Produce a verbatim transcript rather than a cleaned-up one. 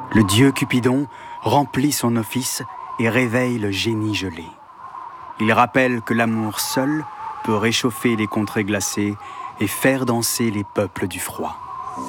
Le dieu Cupidon remplit son office et réveille le génie gelé. Il rappelle que l'amour seul peut réchauffer les contrées glacées et faire danser les peuples du froid.